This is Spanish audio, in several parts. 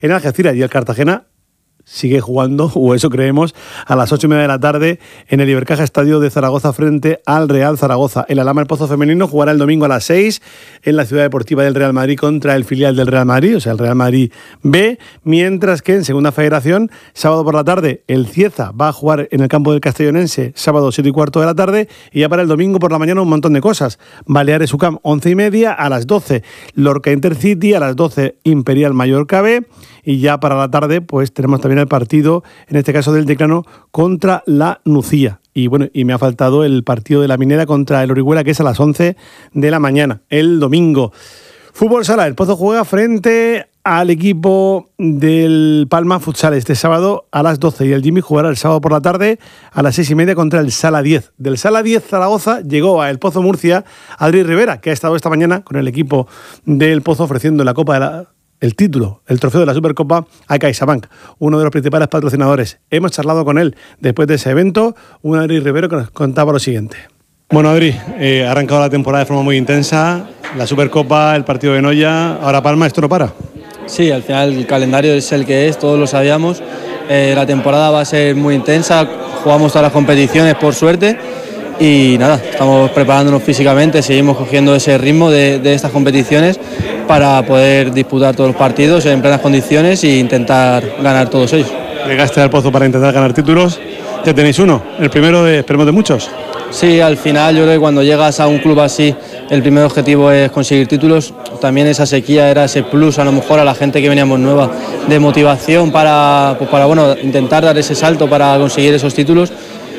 en Algeciras, y el Cartagena sigue jugando, o eso creemos, a las 8:30 de la tarde en el Ibercaja Estadio de Zaragoza frente al Real Zaragoza. El Alhama El Pozo femenino jugará el domingo a las 6 en la Ciudad Deportiva del Real Madrid contra el filial del Real Madrid, o sea, el Real Madrid B, mientras que en Segunda Federación, sábado por la tarde, el Cieza va a jugar en el campo del Castellonense, sábado 7:15 de la tarde, y ya para el domingo por la mañana un montón de cosas. Baleares UCAM 11:30, a las 12 Lorca Intercity, a las 12 Imperial Mallorca B, y ya para la tarde pues tenemos también el partido, en este caso del Declano, contra la Nucía. Y bueno, y me ha faltado el partido de la Minera contra el Orihuela, que es a las 11 de la mañana, el domingo. Fútbol Sala, el Pozo juega frente al equipo del Palma Futsal este sábado a las 12, y el Jimmy jugará el sábado por la tarde a las 6:30 contra el Sala 10. Del Sala 10 Zaragoza llegó a El Pozo Murcia Adri Rivera, que ha estado esta mañana con el equipo del Pozo ofreciendo la Copa el título, el trofeo de la Supercopa a CaixaBank, uno de los principales patrocinadores. Hemos charlado con él después de ese evento, un Adri Rivero que nos contaba lo siguiente. Bueno, Adri, ha arrancado la temporada de forma muy intensa, la Supercopa, el partido de Noya, ahora Palma, ¿esto no para? Sí, al final el calendario es el que es, todos lo sabíamos. La temporada va a ser muy intensa, jugamos todas las competiciones por suerte y nada, estamos preparándonos físicamente, seguimos cogiendo ese ritmo de estas competiciones para poder disputar todos los partidos en plenas condiciones e intentar ganar todos ellos. Llegaste al Pozo para intentar ganar títulos, ya tenéis uno, el primero esperemos de muchos. Sí, al final yo creo que cuando llegas a un club así, el primer objetivo es conseguir títulos. También esa sequía era ese plus, a lo mejor a la gente que veníamos nueva, de motivación para bueno, intentar dar ese salto para conseguir esos títulos.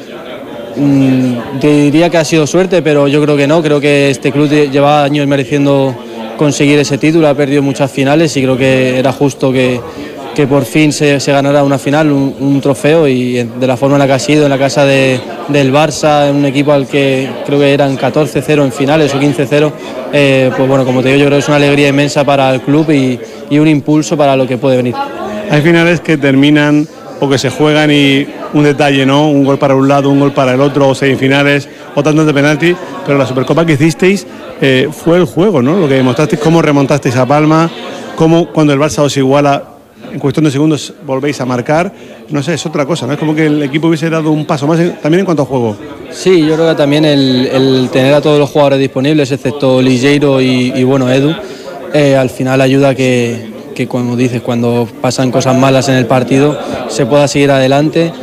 Te diría que ha sido suerte, pero yo creo que no. Creo que este club lleva años mereciendo conseguir ese título, ha perdido muchas finales y creo que era justo que por fin se ganara una final, un trofeo, y de la forma en la que ha sido, en la casa del Barça, en un equipo al que creo que eran 14-0 en finales o 15-0, pues bueno, como te digo, yo creo que es una alegría inmensa para el club y un impulso para lo que puede venir. Hay finales que terminan o que se juegan y un detalle, ¿no? Un gol para un lado, un gol para el otro, o semifinales, o tantos de penalti, pero la Supercopa que hicisteis fue el juego, ¿no? Lo que demostrasteis, cómo remontasteis a Palma, cómo cuando el Barça os iguala, en cuestión de segundos volvéis a marcar, no sé, es otra cosa, ¿no? Es como que el equipo hubiese dado un paso más también en cuanto a juego. Sí, yo creo que también el tener a todos los jugadores disponibles, excepto Ligeiro y bueno, Edu, al final ayuda que como dices, cuando pasan cosas malas en el partido, se pueda seguir adelante.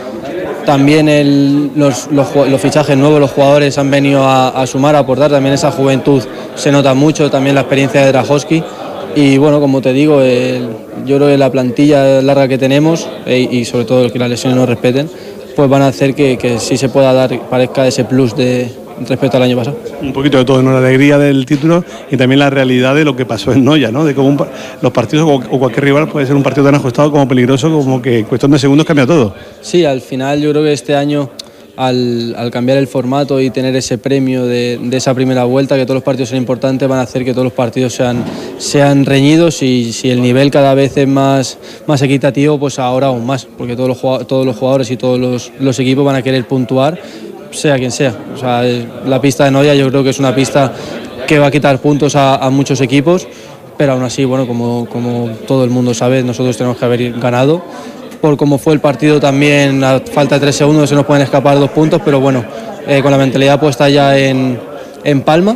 También los fichajes nuevos, los jugadores han venido a sumar, a aportar, también esa juventud se nota mucho, también la experiencia de Drahovski. Y bueno, como te digo, yo creo que la plantilla larga que tenemos y sobre todo que las lesiones no respeten, pues van a hacer que sí se pueda dar, parezca ese plus respecto al año pasado. Un poquito de todo, ¿no? La alegría del título y también la realidad de lo que pasó en Noya, ¿no? De cómo los partidos o cualquier rival puede ser un partido tan ajustado como peligroso, como que en cuestión de segundos cambia todo. Sí, al final yo creo que este año, al cambiar el formato y tener ese premio de esa primera vuelta, que todos los partidos sean importantes, van a hacer que todos los partidos sean reñidos, y si el nivel cada vez es más equitativo, pues ahora aún más, porque todos los jugadores y todos los equipos van a querer puntuar, sea quien sea. O sea, la pista de Noya yo creo que es una pista que va a quitar puntos a muchos equipos, pero aún así, bueno, como todo el mundo sabe, nosotros tenemos que haber ganado. Por cómo fue el partido también, a falta de 3 segundos se nos pueden escapar 2 puntos, pero bueno, con la mentalidad puesta ya en Palma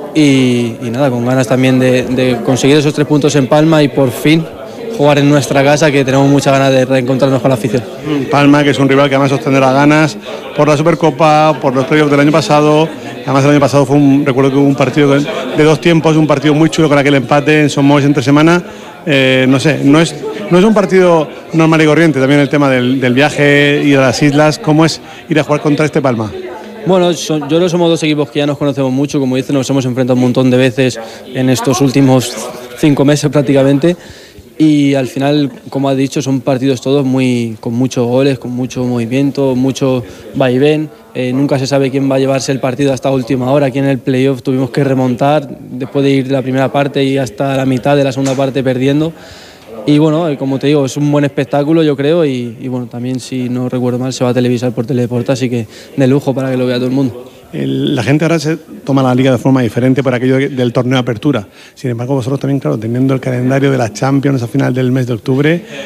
y nada, con ganas también de conseguir esos 3 puntos en Palma y por fin jugar en nuestra casa, que tenemos muchas ganas de reencontrarnos con la afición. Palma, que es un rival que además sostendrá ganas por la Supercopa, por los playoffs del año pasado. Además el año pasado recuerdo que hubo un partido de 2 tiempos, un partido muy chulo con aquel empate en Somos entre semana. No sé, no es un partido normal y corriente, también el tema del viaje y de las islas. ¿Cómo es ir a jugar contra este Palma? Bueno, yo creo que somos 2 equipos que ya nos conocemos mucho, como dicen, nos hemos enfrentado un montón de veces en estos últimos 5 meses prácticamente. Y al final, como has dicho, son partidos todos con muchos goles, con mucho movimiento, mucho vaivén. Nunca se sabe quién va a llevarse el partido hasta última hora. Aquí en el playoff tuvimos que remontar después de ir de la primera parte y hasta la mitad de la segunda parte perdiendo. Y bueno, como te digo, es un buen espectáculo, yo creo, y bueno, también, si no recuerdo mal, se va a televisar por Teledeporte, así que de lujo para que lo vea todo el mundo. La gente ahora se toma la liga de forma diferente por aquello del torneo de apertura. Sin embargo, vosotros también, claro, teniendo el calendario de las Champions a final del mes de octubre,